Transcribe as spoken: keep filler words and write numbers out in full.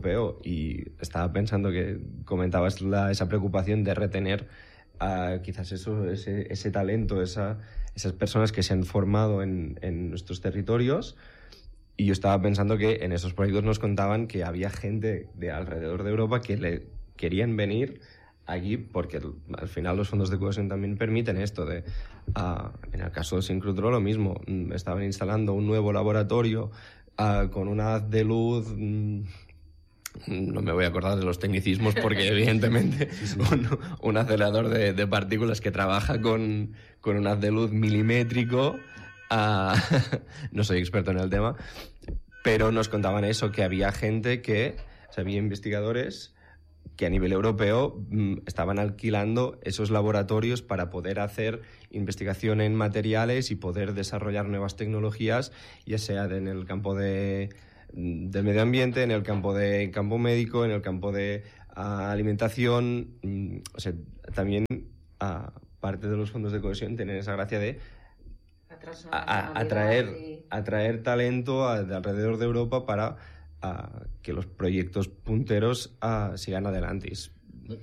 europeo, y estaba pensando que comentabas la, esa preocupación de retener uh, quizás eso, ese, ese talento, esa, esas personas que se han formado en, en nuestros territorios. Y yo estaba pensando que en esos proyectos nos contaban que había gente de alrededor de Europa que le querían venir aquí porque al final los fondos de cohesión también permiten esto de, uh, en el caso de Synchrotron lo mismo, estaban instalando un nuevo laboratorio uh, con una haz de luz, um, no me voy a acordar de los tecnicismos porque evidentemente sí, sí. Un, un acelerador de, de partículas que trabaja con, con un haz de luz milimétrico. Uh, no soy experto en el tema, pero nos contaban eso, que había gente que, o sea, había investigadores que a nivel europeo mmm, estaban alquilando esos laboratorios para poder hacer investigación en materiales y poder desarrollar nuevas tecnologías, ya sea en el campo de, del medio ambiente, en el campo de campo médico, en el campo de uh, alimentación. Mmm, o sea, también uh, parte de los fondos de cohesión tienen esa gracia de A, a, atraer, y... atraer talento a, de alrededor de Europa para a, que los proyectos punteros a, sigan adelante.